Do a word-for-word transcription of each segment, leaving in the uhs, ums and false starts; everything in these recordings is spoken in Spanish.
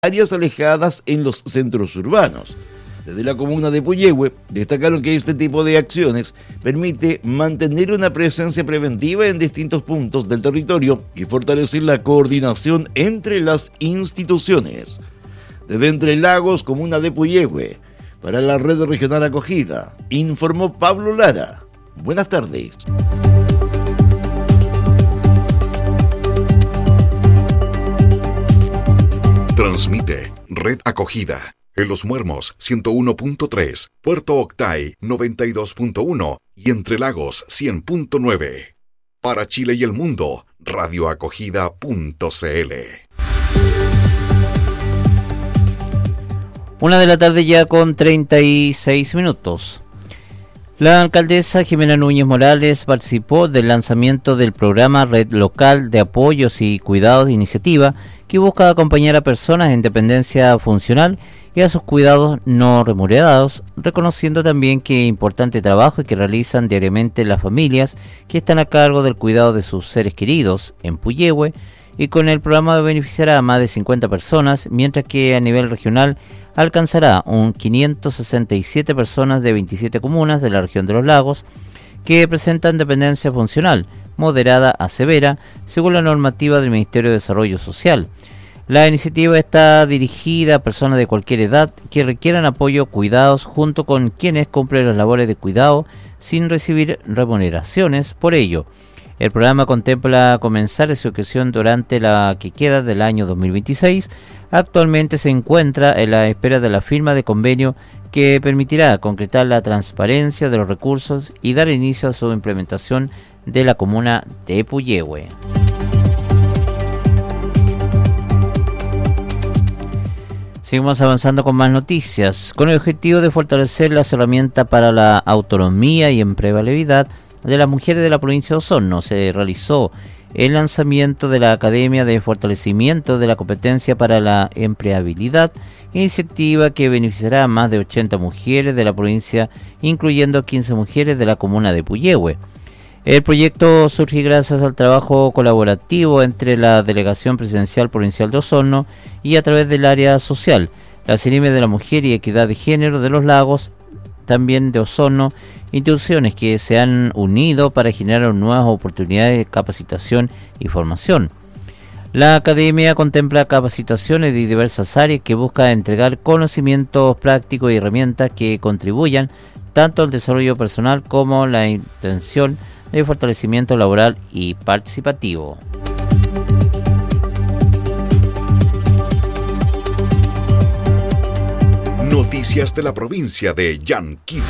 áreas alejadas en los centros urbanos. Desde la comuna de Puyehue destacaron que este tipo de acciones permite mantener una presencia preventiva en distintos puntos del territorio y fortalecer la coordinación entre las instituciones. Desde Entre Lagos, comuna de Puyehue, para la Red Regional Acogida, informó Pablo Lara. Buenas tardes. Transmite Red Acogida en Los Muermos ciento uno punto tres, Puerto Octay noventa y dos punto uno y Entre Lagos cien punto nueve. Para Chile y el mundo, radioacogida punto cl. Una de la tarde ya con treinta y seis minutos. La alcaldesa Jimena Núñez Morales participó del lanzamiento del programa Red Local de Apoyos y Cuidados de Iniciativa, que busca acompañar a personas en dependencia funcional y a sus cuidados no remunerados, reconociendo también que importante trabajo que realizan diariamente las familias que están a cargo del cuidado de sus seres queridos en Puyehue, y con el programa beneficiará a más de cincuenta personas, mientras que a nivel regional alcanzará un quinientas sesenta y siete personas de veintisiete comunas de la región de los lagos que presentan dependencia funcional moderada a severa, según la normativa del Ministerio de Desarrollo Social. La iniciativa está dirigida a personas de cualquier edad que requieran apoyo o cuidados, junto con quienes cumplen las labores de cuidado sin recibir remuneraciones por ello. El programa contempla comenzar su ejecución durante la que queda del año dos mil veintiséis. Actualmente se encuentra en la espera de la firma de convenio que permitirá concretar la transparencia de los recursos y dar inicio a su implementación de la comuna de Puyehue. Seguimos avanzando con más noticias. Con el objetivo de fortalecer las herramientas para la autonomía y empleabilidad de las mujeres de la provincia de Osorno, se realizó el lanzamiento de la Academia de Fortalecimiento de la Competencia para la Empleabilidad, iniciativa que beneficiará a más de ochenta mujeres de la provincia, incluyendo quince mujeres de la comuna de Puyehue. El proyecto surge gracias al trabajo colaborativo entre la Delegación Presidencial Provincial de Osorno y a través del área social, la CIRIME de la Mujer y Equidad de Género de los Lagos, también de Osorno, instituciones que se han unido para generar nuevas oportunidades de capacitación y formación. La academia contempla capacitaciones de diversas áreas que busca entregar conocimientos prácticos y herramientas que contribuyan tanto al desarrollo personal como la intención de fortalecimiento laboral y participativo. Noticias de la provincia de Yanquihue.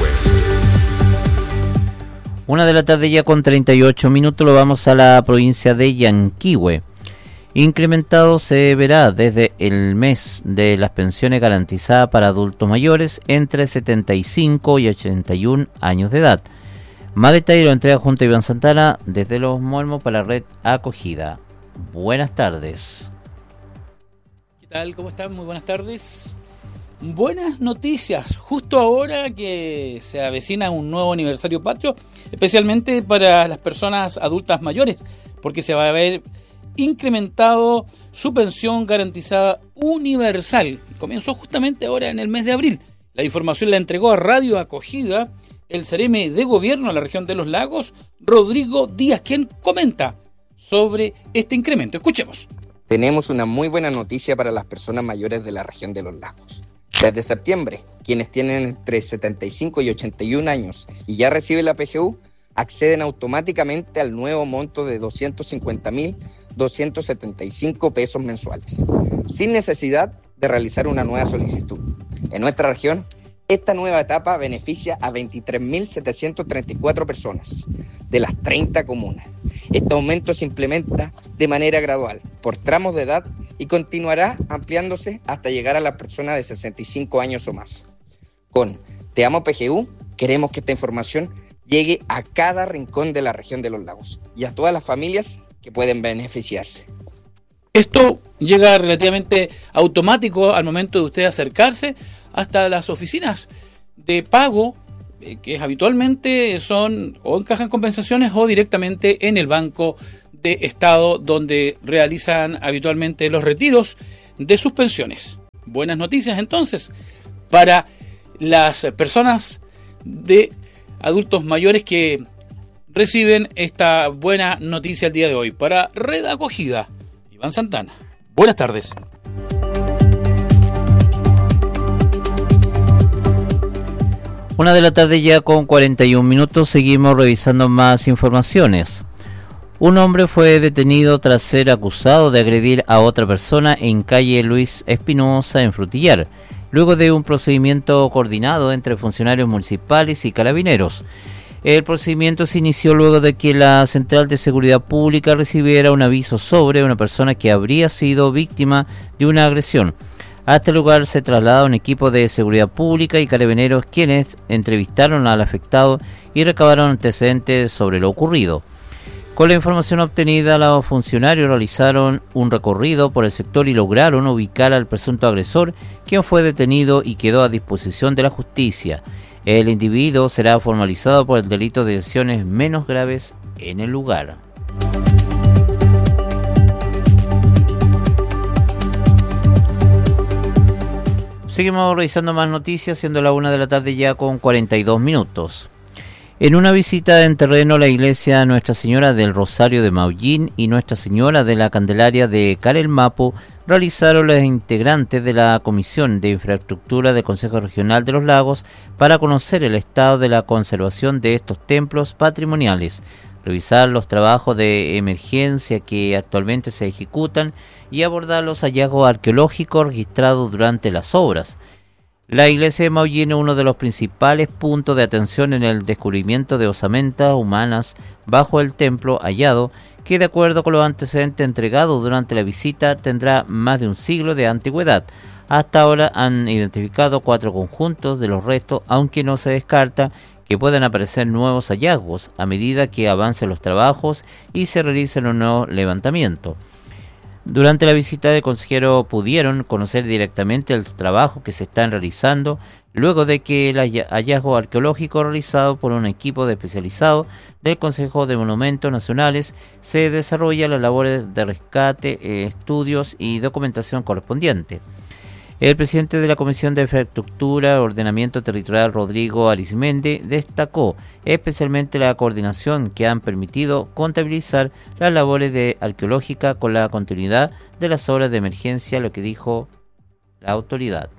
Una de la tarde ya con treinta y ocho minutos, lo vamos a la provincia de Yanquihue. Incrementado se verá desde el mes de las pensiones garantizadas para adultos mayores entre setenta y cinco y ochenta y un años de edad. Más detalle lo entrega junto a Iván Santana desde Los Muermos para la Red Acogida. Buenas tardes. ¿Qué tal? ¿Cómo están? Muy buenas tardes. Buenas noticias, justo ahora que se avecina un nuevo aniversario patrio, especialmente para las personas adultas mayores, porque se va a ver incrementado su pensión garantizada universal. Comenzó justamente ahora en el mes de abril. La información la entregó a Radio Acogida el C E R E M de Gobierno de la región de los Lagos, Rodrigo Díaz, quien comenta sobre este incremento. Escuchemos. Tenemos una muy buena noticia para las personas mayores de la región de los Lagos. Desde septiembre, quienes tienen entre setenta y cinco y ochenta y un años y ya reciben la P G U, acceden automáticamente al nuevo monto de doscientos cincuenta mil doscientos setenta y cinco pesos mensuales, sin necesidad de realizar una nueva solicitud. En nuestra región, esta nueva etapa beneficia a veintitrés mil setecientas treinta y cuatro personas de las treinta comunas. Este aumento se implementa de manera gradual, por tramos de edad, y continuará ampliándose hasta llegar a las personas de sesenta y cinco años o más. Con Te Amo P G U, queremos que esta información llegue a cada rincón de la región de los lagos y a todas las familias que pueden beneficiarse. Esto llega relativamente automático al momento de usted acercarse hasta las oficinas de pago, eh, que habitualmente son o en cajas compensaciones o directamente en el Banco de Estado, donde realizan habitualmente los retiros de sus pensiones. Buenas noticias entonces para las personas de adultos mayores que reciben esta buena noticia el día de hoy. Para Red Acogida, Iván Santana. Buenas tardes. Una de la tarde ya con cuarenta y un minutos, seguimos revisando más informaciones. Un hombre fue detenido tras ser acusado de agredir a otra persona en calle Luis Espinosa en Frutillar, luego de un procedimiento coordinado entre funcionarios municipales y carabineros. El procedimiento se inició luego de que la Central de Seguridad Pública recibiera un aviso sobre una persona que habría sido víctima de una agresión. A este lugar se traslada un equipo de seguridad pública y carabineros, quienes entrevistaron al afectado y recabaron antecedentes sobre lo ocurrido. Con la información obtenida, los funcionarios realizaron un recorrido por el sector y lograron ubicar al presunto agresor, quien fue detenido y quedó a disposición de la justicia. El individuo será formalizado por el delito de lesiones menos graves en el lugar. Seguimos revisando más noticias, siendo la una de la tarde ya con cuarenta y dos minutos. En una visita en terreno, la iglesia Nuestra Señora del Rosario de Maullín y Nuestra Señora de la Candelaria de Carelmapo realizaron los integrantes de la Comisión de Infraestructura del Consejo Regional de los Lagos para conocer el estado de la conservación de estos templos patrimoniales, revisar los trabajos de emergencia que actualmente se ejecutan y abordar los hallazgos arqueológicos registrados durante las obras. La iglesia de Maullín es uno de los principales puntos de atención en el descubrimiento de osamentas humanas bajo el templo hallado, que de acuerdo con los antecedentes entregados durante la visita tendrá más de un siglo de antigüedad. Hasta ahora han identificado cuatro conjuntos de los restos, aunque no se descarta que puedan aparecer nuevos hallazgos a medida que avancen los trabajos y se realicen un nuevo levantamiento. Durante la visita de consejero pudieron conocer directamente el trabajo que se están realizando luego de que el hallazgo arqueológico realizado por un equipo de especializado del Consejo de Monumentos Nacionales se desarrolla las labores de rescate, eh, estudios y documentación correspondiente. El presidente de la Comisión de Infraestructura y Ordenamiento Territorial, Rodrigo Arizmendi, destacó especialmente la coordinación que han permitido contabilizar las labores de arqueológica con la continuidad de las obras de emergencia, lo que dijo la autoridad.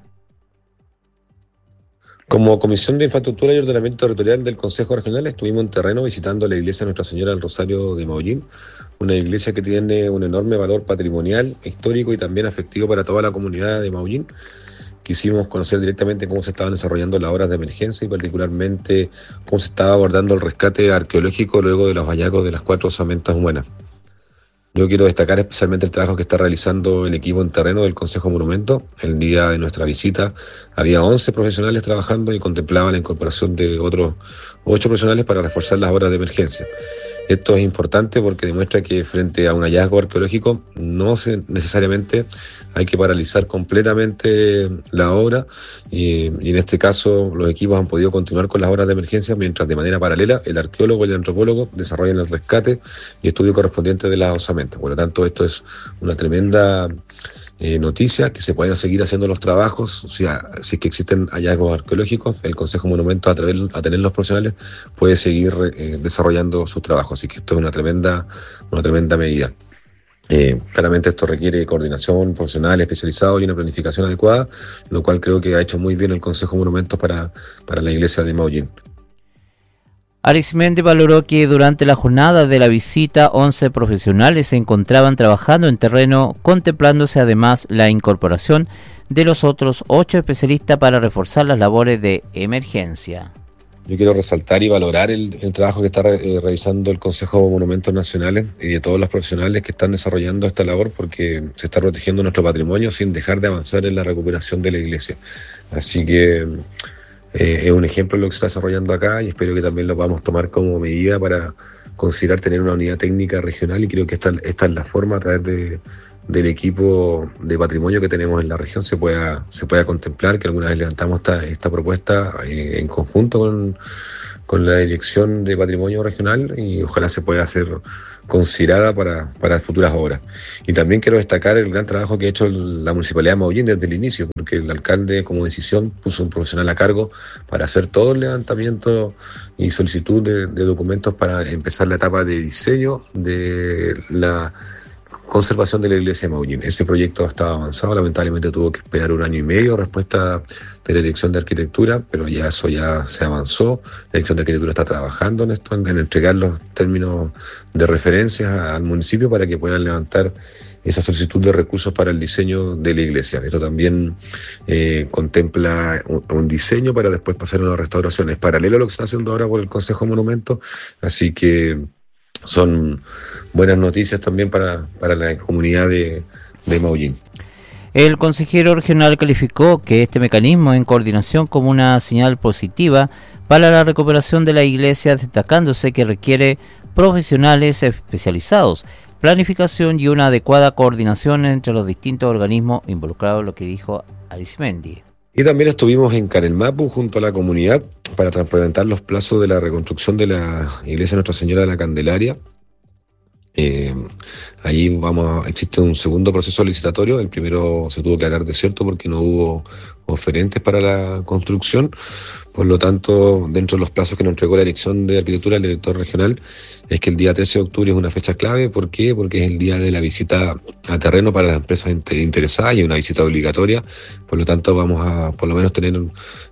Como Comisión de Infraestructura y Ordenamiento Territorial del Consejo Regional estuvimos en terreno visitando la iglesia Nuestra Señora del Rosario de Maullín, una iglesia que tiene un enorme valor patrimonial, histórico y también afectivo para toda la comunidad de Maullín. Quisimos conocer directamente cómo se estaban desarrollando las obras de emergencia y particularmente cómo se estaba abordando el rescate arqueológico luego de los hallazgos de las cuatro osamentas humanas. Yo quiero destacar especialmente el trabajo que está realizando el equipo en terreno del Consejo Monumento. El día de nuestra visita había once profesionales trabajando y contemplaban la incorporación de otros ocho profesionales para reforzar las obras de emergencia. Esto es importante porque demuestra que frente a un hallazgo arqueológico no se, necesariamente hay que paralizar completamente la obra y, y en este caso los equipos han podido continuar con las obras de emergencia mientras de manera paralela el arqueólogo y el antropólogo desarrollan el rescate y estudio correspondiente de las osamentas. Por lo tanto, esto es una tremenda eh, noticia, que se pueden seguir haciendo los trabajos. O sea, si es que existen hallazgos arqueológicos, el Consejo Monumento, a, través, a tener los profesionales, puede seguir eh, desarrollando sus trabajos. Así que esto es una tremenda, una tremenda medida. Eh, claramente esto requiere coordinación profesional, especializado y una planificación adecuada, lo cual creo que ha hecho muy bien el Consejo Monumentos para, para la iglesia de Maullín. Arizmendi valoró que durante la jornada de la visita once profesionales se encontraban trabajando en terreno, contemplándose además la incorporación de los otros ocho especialistas para reforzar las labores de emergencia. Yo quiero resaltar y valorar el, el trabajo que está re, eh, realizando el Consejo de Monumentos Nacionales y de todos los profesionales que están desarrollando esta labor, porque se está protegiendo nuestro patrimonio sin dejar de avanzar en la recuperación de la iglesia. Así que eh, es un ejemplo de lo que se está desarrollando acá y espero que también lo podamos tomar como medida para considerar tener una unidad técnica regional, y creo que esta, esta es la forma a través de del equipo de patrimonio que tenemos en la región se pueda se pueda contemplar, que alguna vez levantamos esta, esta propuesta eh, en conjunto con, con la Dirección de Patrimonio Regional y ojalá se pueda hacer considerada para, para futuras obras. Y también quiero destacar el gran trabajo que ha hecho la Municipalidad de Maullín desde el inicio, porque el alcalde como decisión puso un profesional a cargo para hacer todo el levantamiento y solicitud de, de documentos para empezar la etapa de diseño de la conservación de la iglesia de Maullín. Ese proyecto estaba avanzado, lamentablemente tuvo que esperar un año y medio respuesta de la Dirección de Arquitectura, pero ya eso ya se avanzó. La Dirección de Arquitectura está trabajando en esto, en, en entregar los términos de referencia al municipio para que puedan levantar esa solicitud de recursos para el diseño de la iglesia. Esto también eh, contempla un, un diseño para después pasar a una restauración. Es paralelo a lo que se está haciendo ahora por el Consejo de Monumentos, así que son buenas noticias también para, para la comunidad de, de Maullín. El consejero regional calificó que este mecanismo en coordinación como una señal positiva para la recuperación de la iglesia, destacándose que requiere profesionales especializados, planificación y una adecuada coordinación entre los distintos organismos involucrados, lo que dijo Arismendi. Y también estuvimos en Canelmapu junto a la comunidad para transparentar los plazos de la reconstrucción de la iglesia Nuestra Señora de la Candelaria. Eh, allí vamos a, existe un segundo proceso licitatorio. El primero se tuvo que aclarar desierto porque no hubo oferentes para la construcción. Por lo tanto, dentro de los plazos que nos entregó la Dirección de Arquitectura, el director regional, es que el día trece de octubre es una fecha clave. ¿Por qué? Porque es el día de la visita a terreno para las empresas interesadas y una visita obligatoria. Por lo tanto, vamos a por lo menos tener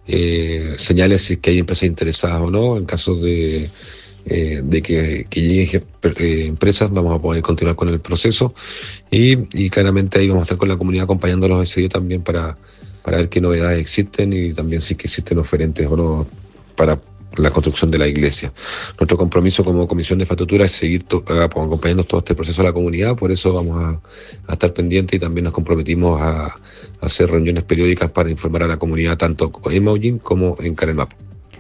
eh, señales si es que hay empresas interesadas o no. En caso de, eh, de que, que lleguen eh, empresas, vamos a poder continuar con el proceso. Y, y claramente ahí vamos a estar con la comunidad acompañándolos ese día también para... para ver qué novedades existen y también si es que existen oferentes o no para la construcción de la iglesia. Nuestro compromiso como Comisión de Infraestructura es seguir to- acompañando todo este proceso a la comunidad, por eso vamos a, a estar pendientes y también nos comprometimos a, a hacer reuniones periódicas para informar a la comunidad tanto en Maullín como en Canelmapu.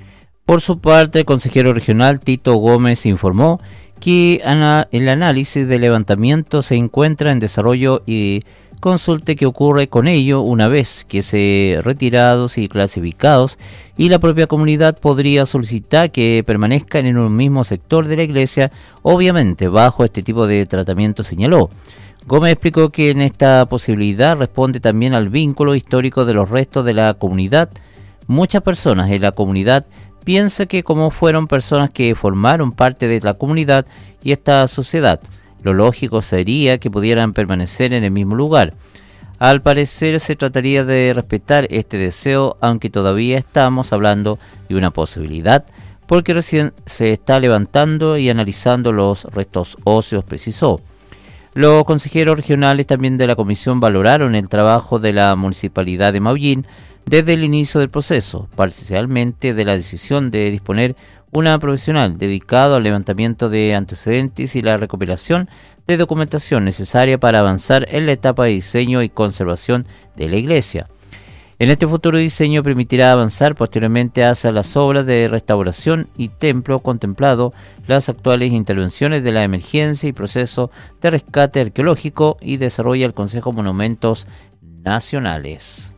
Por su parte, el consejero regional Tito Gómez informó que ana- el análisis de levantamiento se encuentra en desarrollo y consulte qué ocurre con ello una vez que se retirados y clasificados, y la propia comunidad podría solicitar que permanezcan en un mismo sector de la iglesia, obviamente bajo este tipo de tratamiento, señaló. Gómez explicó que en esta posibilidad responde también al vínculo histórico de los restos de la comunidad. Muchas personas en la comunidad piensan que como fueron personas que formaron parte de la comunidad y esta sociedad, lo lógico sería que pudieran permanecer en el mismo lugar. Al parecer se trataría de respetar este deseo, aunque todavía estamos hablando de una posibilidad, porque recién se está levantando y analizando los restos óseos, precisó. Los consejeros regionales también de la comisión valoraron el trabajo de la Municipalidad de Maullín desde el inicio del proceso, parcialmente de la decisión de disponer una profesional dedicado al levantamiento de antecedentes y la recopilación de documentación necesaria para avanzar en la etapa de diseño y conservación de la iglesia. En este futuro diseño permitirá avanzar posteriormente hacia las obras de restauración y templo, contemplado las actuales intervenciones de la emergencia y proceso de rescate arqueológico, y desarrolla el Consejo de Monumentos Nacionales.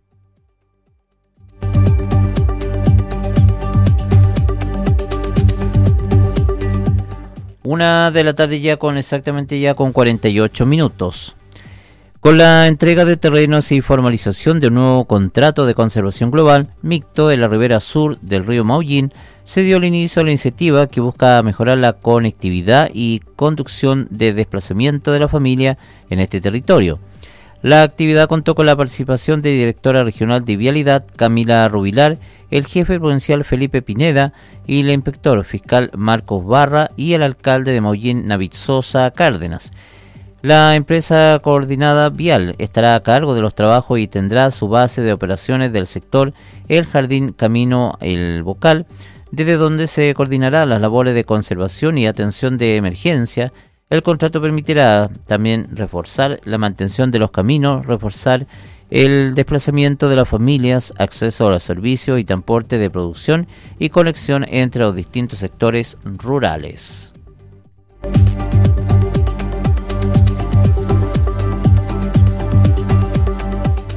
Una de la tarde ya con exactamente ya con cuarenta y ocho minutos. Con la entrega de terrenos y formalización de un nuevo contrato de conservación global mixto en la ribera sur del río Maullín, se dio el inicio a la iniciativa que busca mejorar la conectividad y conducción de desplazamiento de la familia en este territorio. La actividad contó con la participación de directora regional de Vialidad, Camila Rubilar, el jefe provincial Felipe Pineda y el inspector fiscal Marcos Barra y el alcalde de Maullín, Navid Sosa Cárdenas. La empresa coordinada Vial estará a cargo de los trabajos y tendrá su base de operaciones del sector El Jardín Camino El Bocal, desde donde se coordinarán las labores de conservación y atención de emergencia. El contrato permitirá también reforzar la mantención de los caminos, reforzar el desplazamiento de las familias, acceso a los servicios y transporte de producción y conexión entre los distintos sectores rurales.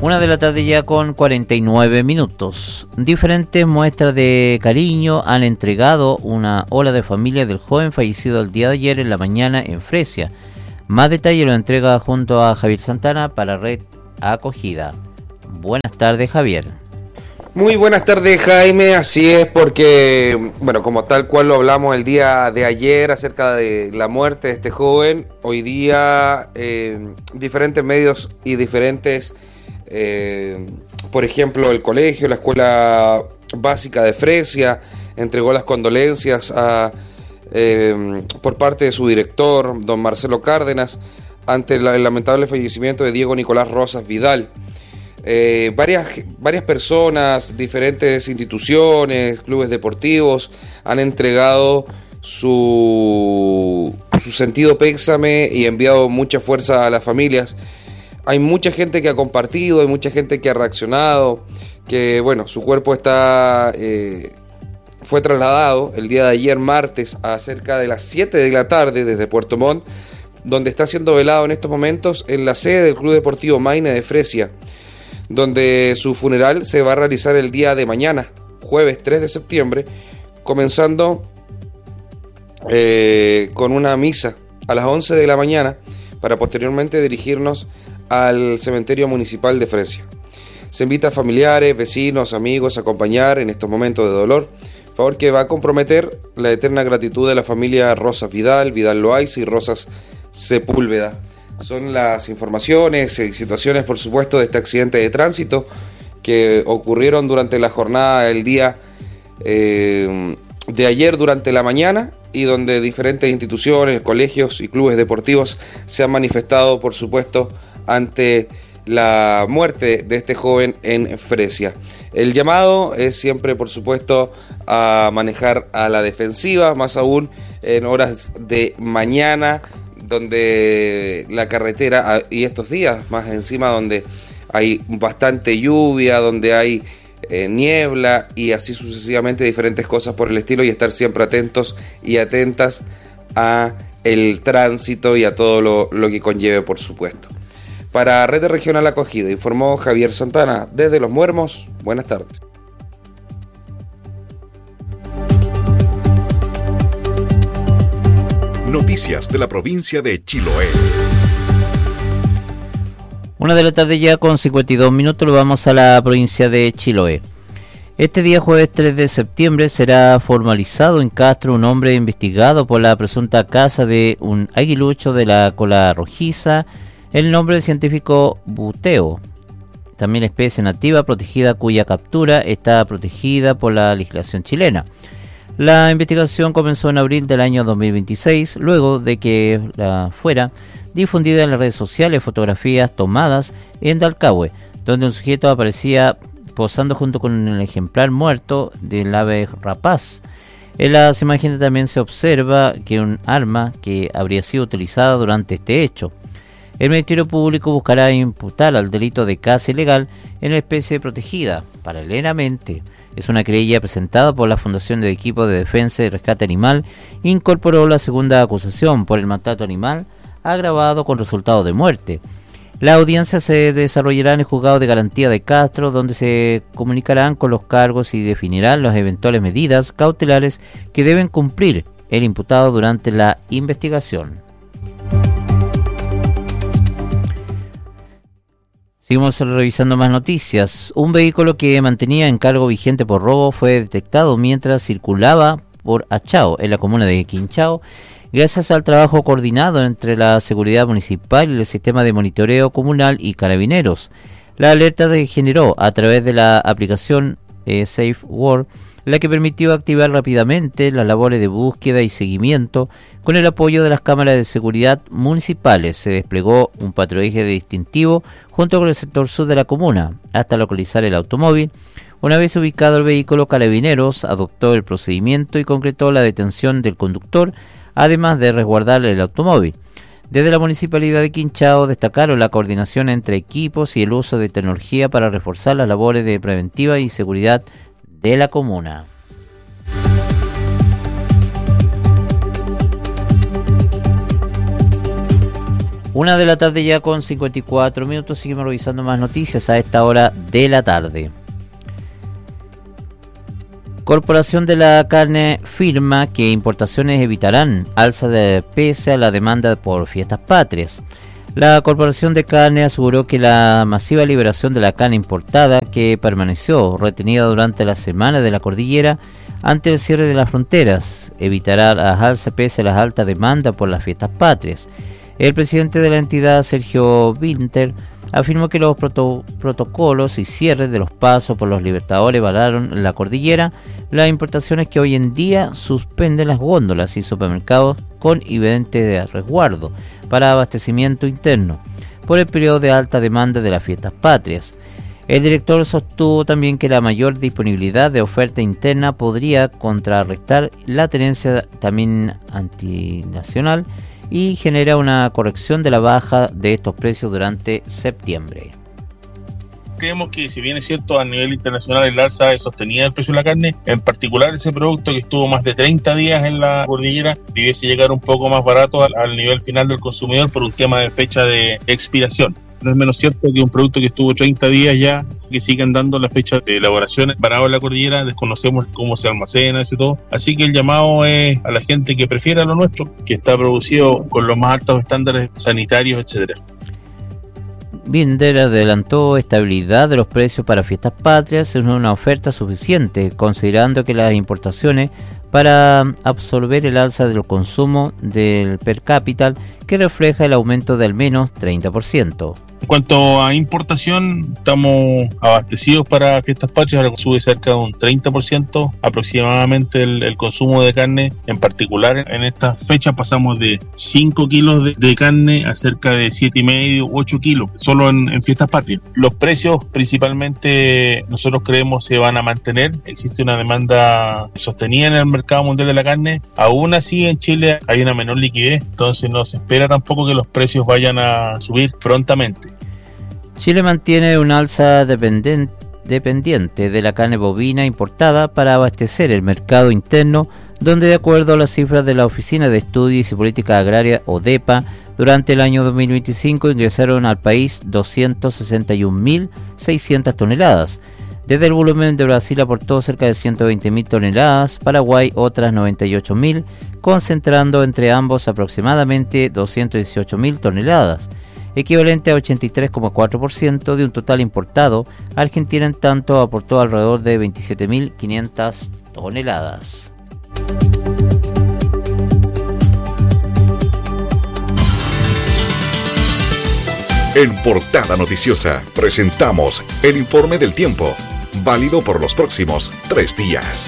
Una de la tarde ya con cuarenta y nueve minutos. Diferentes muestras de cariño han entregado una ola de familia del joven fallecido el día de ayer en la mañana en Fresia. Más detalle lo entrega junto a Javier Santana para Red Acogida. Buenas tardes, Javier. Muy buenas tardes, Jaime. Así es, porque, bueno, como tal cual lo hablamos el día de ayer acerca de la muerte de este joven, hoy día eh, diferentes medios y diferentes... Eh, por ejemplo, el colegio, la escuela básica de Fresia entregó las condolencias a, eh, por parte de su director, don Marcelo Cárdenas, ante la, el lamentable fallecimiento de Diego Nicolás Rosas Vidal. Eh, varias, varias personas, diferentes instituciones, clubes deportivos han entregado su, su sentido pésame y enviado mucha fuerza a las familias. Hay mucha gente que ha compartido, hay mucha gente que ha reaccionado, que bueno, su cuerpo está eh, fue trasladado el día de ayer martes a cerca de las siete de la tarde desde Puerto Montt, donde está siendo velado en estos momentos en la sede del Club Deportivo Maine de Fresia, donde su funeral se va a realizar el día de mañana, jueves tres de septiembre, comenzando eh, con una misa a las once de la mañana para posteriormente dirigirnos al cementerio municipal de Fresia. Se invita a familiares, vecinos, amigos a acompañar en estos momentos de dolor, favor que va a comprometer la eterna gratitud de la familia Rosas Vidal, Vidal Loaiza y Rosas Sepúlveda. Son las informaciones y situaciones, por supuesto, de este accidente de tránsito que ocurrieron durante la jornada del día eh, de ayer durante la mañana, y donde diferentes instituciones, colegios y clubes deportivos se han manifestado, por supuesto, ante la muerte de este joven en Fresia. El llamado es siempre, por supuesto, a manejar a la defensiva, más aún en horas de mañana, donde la carretera, y estos días más encima, donde hay bastante lluvia, donde hay eh, niebla y así sucesivamente, diferentes cosas por el estilo, y estar siempre atentos y atentas a el tránsito y a todo lo, lo que conlleve, por supuesto. Para Red Regional Acogida, informó Javier Santana desde Los Muermos. Buenas tardes. Noticias de la provincia de Chiloé. Una de la tarde ya con cincuenta y dos minutos, lo vamos a la provincia de Chiloé. Este día jueves tres de septiembre será formalizado en Castro un hombre investigado por la presunta caza de un aguilucho de la cola rojiza, el nombre del científico buteo, también especie nativa protegida cuya captura está protegida por la legislación chilena. La investigación comenzó en abril del año dos mil veintiséis, luego de que la fuera difundida en las redes sociales fotografías tomadas en Dalcahue, donde un sujeto aparecía posando junto con el ejemplar muerto del ave rapaz. En las imágenes también se observa que un arma que habría sido utilizada durante este hecho. El Ministerio Público buscará imputar al delito de caza ilegal en la especie protegida. Paralelamente, es una querella presentada por la Fundación de Equipo de Defensa y Rescate Animal, incorporó la segunda acusación por el maltrato animal agravado con resultado de muerte. La audiencia se desarrollará en el Juzgado de Garantía de Castro, donde se comunicarán con los cargos y definirán las eventuales medidas cautelares que deben cumplir el imputado durante la investigación. Seguimos revisando más noticias. Un vehículo que mantenía encargo vigente por robo fue detectado mientras circulaba por Achao, en la comuna de Quinchao, gracias al trabajo coordinado entre la seguridad municipal y el sistema de monitoreo comunal y carabineros. La alerta se generó a través de la aplicación eh, SafeWord, la que permitió activar rápidamente las labores de búsqueda y seguimiento con el apoyo de las cámaras de seguridad municipales. Se desplegó un patrullaje distintivo junto con el sector sur de la comuna hasta localizar el automóvil. Una vez ubicado el vehículo, Carabineros adoptó el procedimiento y concretó la detención del conductor, además de resguardar el automóvil. Desde la Municipalidad de Quinchao destacaron la coordinación entre equipos y el uso de tecnología para reforzar las labores de preventiva y seguridad de la comuna. Una de la tarde ya con cincuenta y cuatro minutos, seguimos revisando más noticias a esta hora de la tarde. Corporación de la Carne firma que importaciones evitarán alza de pese a la demanda por fiestas patrias. La Corporación de Carne aseguró que la masiva liberación de la carne importada, que permaneció retenida durante la semana de la cordillera ante el cierre de las fronteras, evitará las alzas pese a la alta demanda por las fiestas patrias. El presidente de la entidad, Sergio Winter, afirmó que los proto- protocolos y cierres de los pasos por los libertadores vararon la cordillera las importaciones que hoy en día suspenden las góndolas y supermercados con evidente resguardo para abastecimiento interno por el periodo de alta demanda de las fiestas patrias. El director sostuvo también que la mayor disponibilidad de oferta interna podría contrarrestar la tendencia también antinacional y genera una corrección de la baja de estos precios durante septiembre. Creemos que, si bien es cierto, a nivel internacional el alza es sostenida del precio de la carne, en particular ese producto que estuvo más de treinta días en la cordillera debiese llegar un poco más barato al, al nivel final del consumidor por un tema de fecha de expiración. No es menos cierto que un producto que estuvo treinta días ya, que siguen dando la fecha de elaboración parado en la cordillera, desconocemos cómo se almacena y todo. Así que el llamado es a la gente que prefiera lo nuestro, que está producido con los más altos estándares sanitarios, etcétera. Binder adelantó estabilidad de los precios para fiestas patrias en una oferta suficiente, considerando que las importaciones para absorber el alza del consumo del per cápita que refleja el aumento de al menos treinta por ciento. En cuanto a importación, estamos abastecidos para fiestas patrias, ahora sube cerca de un treinta por ciento aproximadamente el, el consumo de carne. En particular, en estas fechas pasamos de cinco kilos de, de carne a cerca de siete y medio, ocho kilos, solo en, en fiestas patrias. Los precios principalmente nosotros creemos se van a mantener, existe una demanda sostenida en el mercado mundial de la carne. Aún así en Chile hay una menor liquidez, entonces no se espera tampoco que los precios vayan a subir prontamente. Chile mantiene un alza dependen- dependiente de la carne bovina importada para abastecer el mercado interno, donde, de acuerdo a las cifras de la Oficina de Estudios y Política Agraria, ODEPA, durante el año dos mil veinticinco ingresaron al país doscientas sesenta y un mil seiscientas toneladas. Desde el volumen de Brasil aportó cerca de ciento veinte mil toneladas, Paraguay otras noventa y ocho mil, concentrando entre ambos aproximadamente doscientas dieciocho mil toneladas, equivalente a ochenta y tres coma cuatro por ciento de un total importado. Argentina, en tanto, aportó alrededor de veintisiete mil quinientas toneladas. En Portada Noticiosa presentamos el informe del tiempo, válido por los próximos tres días.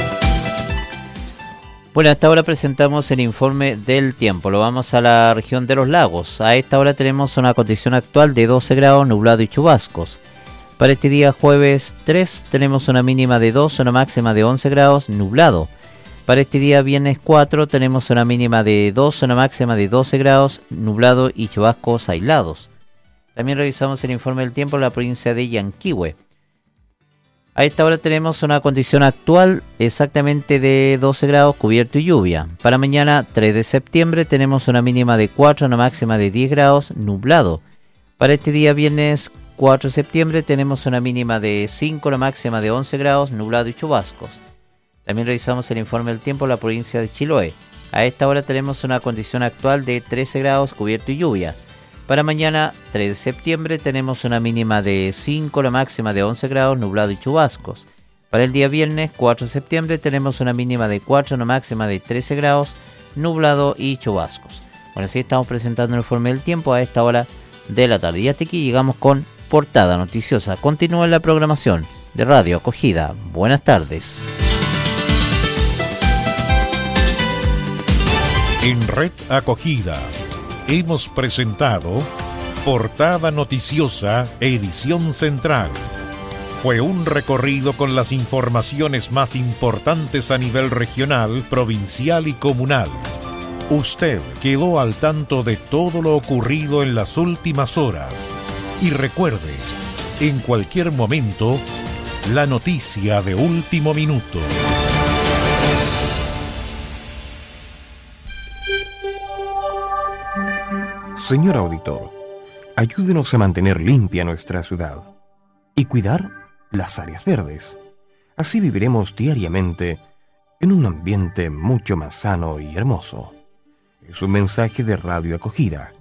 Bueno, hasta ahora presentamos el informe del tiempo. Lo vamos a la región de los lagos. A esta hora tenemos una condición actual de doce grados, nublado y chubascos. Para este día jueves tres tenemos una mínima de dos, una máxima de once grados, nublado. Para este día viernes cuatro tenemos una mínima de dos, una máxima de doce grados, nublado y chubascos aislados. También revisamos el informe del tiempo en la provincia de Yanquihue. A esta hora tenemos una condición actual exactamente de doce grados, cubierto y lluvia. Para mañana tres de septiembre tenemos una mínima de cuatro, una máxima de diez grados, nublado. Para este día viernes cuatro de septiembre tenemos una mínima de cinco, una máxima de once grados, nublado y chubascos. También revisamos el informe del tiempo en la provincia de Chiloé. A esta hora tenemos una condición actual de trece grados, cubierto y lluvia. Para mañana tres de septiembre tenemos una mínima de cinco, la máxima de once grados, nublado y chubascos. Para el día viernes cuatro de septiembre tenemos una mínima de cuatro, una máxima de trece grados, nublado y chubascos. Bueno, así estamos presentando el informe del tiempo a esta hora de la tarde. Y hasta aquí llegamos con Portada Noticiosa. Continúa en la programación de Radio Acogida. Buenas tardes. En Red Acogida hemos presentado Portada Noticiosa, edición central. Fue un recorrido con las informaciones más importantes a nivel regional, provincial y comunal. Usted quedó al tanto de todo lo ocurrido en las últimas horas. Y recuerde, en cualquier momento, la noticia de último minuto. Señor auditor, ayúdenos a mantener limpia nuestra ciudad y cuidar las áreas verdes. Así viviremos diariamente en un ambiente mucho más sano y hermoso. Es un mensaje de Radio Acogida.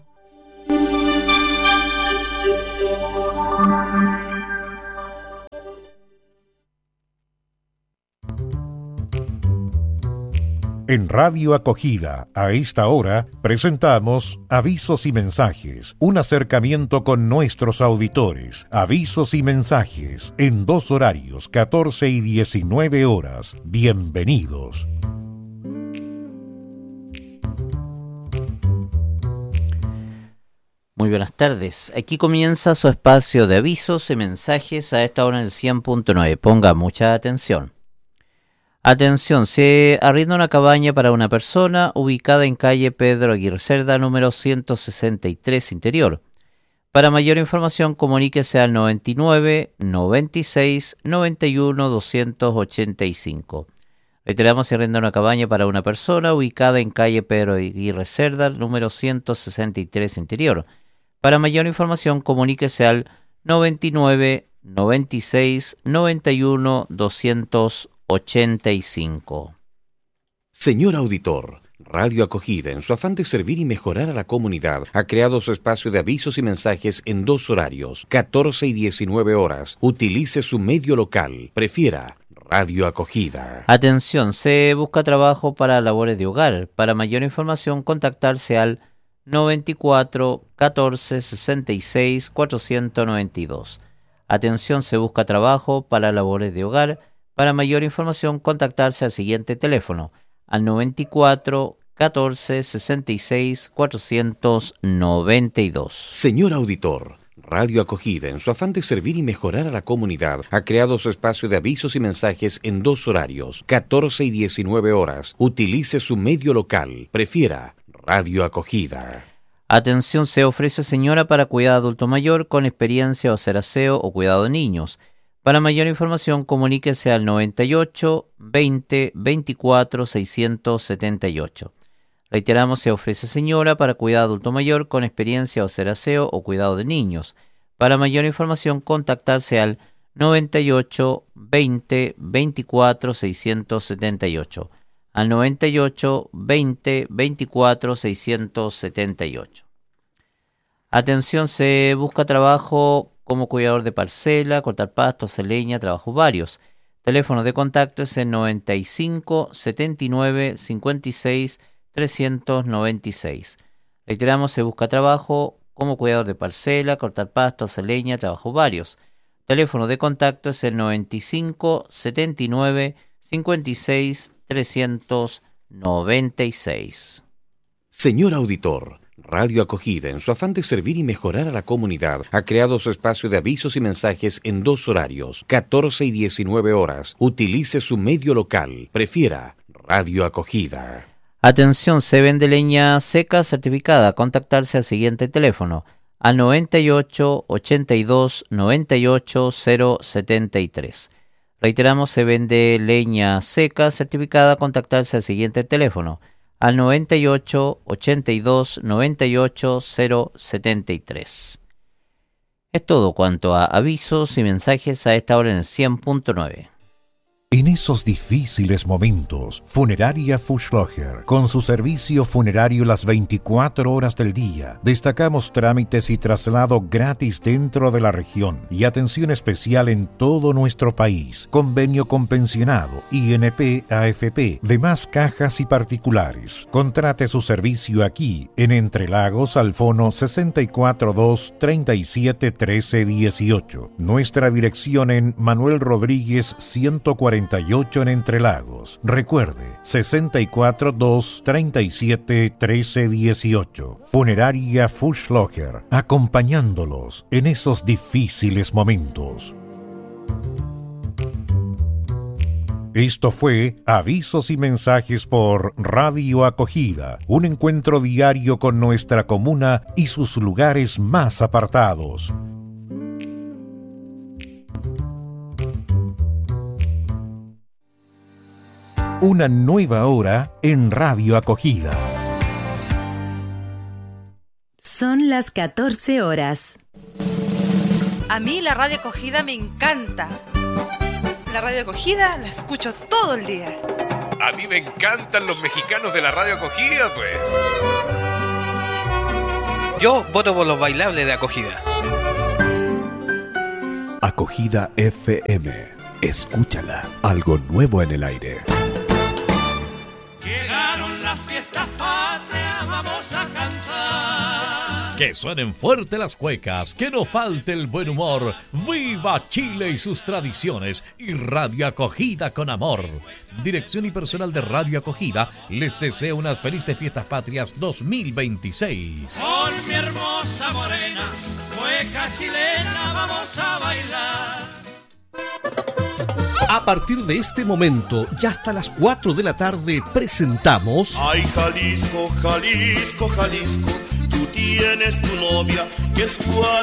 En Radio Acogida, a esta hora, presentamos Avisos y Mensajes, un acercamiento con nuestros auditores. Avisos y mensajes, en dos horarios, catorce y diecinueve horas. Bienvenidos. Muy buenas tardes. Aquí comienza su espacio de avisos y mensajes a esta hora en el cien punto nueve. Ponga mucha atención. Atención, se arrienda una cabaña para una persona ubicada en calle Pedro Aguirre Cerda, número ciento sesenta y tres, interior. Para mayor información, comuníquese al noventa y nueve, noventa y seis, noventa y uno, doscientos ochenta y cinco. Reiteramos, se arrienda una cabaña para una persona ubicada en calle Pedro Aguirre Cerda, número ciento sesenta y tres, interior. Para mayor información, comuníquese al noventa y nueve, noventa y seis, noventa y uno, doscientos ochenta y cinco. Señor auditor, Radio Acogida, en su afán de servir y mejorar a la comunidad, ha creado su espacio de avisos y mensajes en dos horarios, catorce y diecinueve horas. Utilice su medio local. Prefiera Radio Acogida. Atención, se busca trabajo para labores de hogar. Para mayor información, contactarse al noventa y cuatro, catorce, sesenta y seis, cuatrocientos noventa y dos. Atención, se busca trabajo para labores de hogar. Para mayor información, contactarse al siguiente teléfono, al noventa y cuatro, catorce, sesenta y seis, cuatrocientos noventa y dos. Señor auditor, Radio Acogida, en su afán de servir y mejorar a la comunidad, ha creado su espacio de avisos y mensajes en dos horarios, catorce y diecinueve horas. Utilice su medio local. Prefiera Radio Acogida. Atención, se ofrece señora para cuidado adulto mayor con experiencia o hacer aseo o cuidado de niños. Para mayor información, comuníquese al noventa y ocho, veinte, veinticuatro, seiscientos setenta y ocho. Reiteramos, se ofrece señora para cuidado adulto mayor con experiencia o hacer aseo o cuidado de niños. Para mayor información, contactarse al noventa y ocho, veinte, veinticuatro, seiscientos setenta y ocho. Al noventa y ocho, veinte, veinticuatro, seiscientos setenta y ocho. Atención, se busca trabajo como cuidador de parcela, cortar pasto, hacer leña, trabajos varios. Teléfono de contacto es el noventa y cinco, setenta y nueve, cincuenta y seis, trescientos noventa y seis. Reiteramos, se busca trabajo como cuidador de parcela, cortar pasto, hacer leña, trabajos varios. Teléfono de contacto es el noventa y cinco, setenta y nueve, cincuenta y seis, trescientos noventa y seis. Señor auditor, Radio Acogida, en su afán de servir y mejorar a la comunidad, ha creado su espacio de avisos y mensajes en dos horarios, catorce y diecinueve horas. Utilice su medio local. Prefiera Radio Acogida. Atención, se vende leña seca certificada. Contactarse al siguiente teléfono, al noventa y ocho, ochenta y dos, noventa y ocho, cero setenta y tres. Reiteramos, se vende leña seca certificada. Contactarse al siguiente teléfono, al noventa y ocho, ochenta y dos, noventa y ocho, cero setenta y tres. Es todo cuanto a avisos y mensajes a esta hora en el cien punto nueve. En esos difíciles momentos, Funeraria Fuschlocher, con su servicio funerario las veinticuatro horas del día, destacamos trámites y traslado gratis dentro de la región y atención especial en todo nuestro país. Convenio con pensionado, I N P, A F P, demás cajas y particulares. Contrate su servicio aquí, en Entre Lagos, al fono sesenta y cuatro dos, treinta y siete, trece, dieciocho. Nuestra dirección en Manuel Rodríguez ciento cuarenta y ocho en Entre Lagos. Recuerde, sesenta y cuatro dos, treinta y siete, trece, dieciocho. Funeraria Fuschlocher, acompañándolos en esos difíciles momentos. Esto fue Avisos y Mensajes por Radio Acogida, un encuentro diario con nuestra comuna y sus lugares más apartados. Una nueva hora en Radio Acogida. Son Son las catorce horas. A mí la radio acogida me encanta. La radio acogida la escucho todo el día. A mí me encantan los mexicanos de la radio acogida, pues. Yo voto por los bailables de acogida. Acogida F M. Escúchala. Algo nuevo en el aire. Llegaron las fiestas patrias, vamos a cantar. Que suenen fuerte las cuecas, que no falte el buen humor. ¡Viva Chile y sus tradiciones! Y Radio Acogida con amor. Dirección y personal de Radio Acogida les desea unas felices fiestas patrias dos mil veintiséis. Con mi hermosa morena, cueca chilena, vamos a bailar. A partir de este momento, ya hasta las cuatro de la tarde, presentamos... Ay, Jalisco, Jalisco, Jalisco, tú tienes tu novia, que es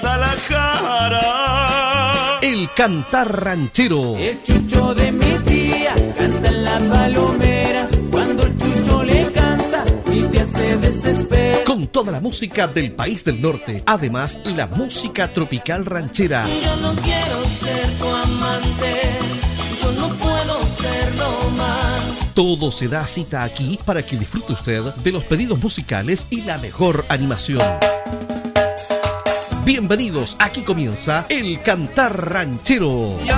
Guadalajara. El cantar ranchero. El chucho de mi tía canta en la palomera, cuando el chucho le canta y te hace desesperar. Con toda la música del país del norte, además la música tropical ranchera. Yo no quiero ser tu amante, yo no puedo serlo más. Todo se da cita aquí para que disfrute usted de los pedidos musicales y la mejor animación. Bienvenidos, aquí comienza El Cantar Ranchero.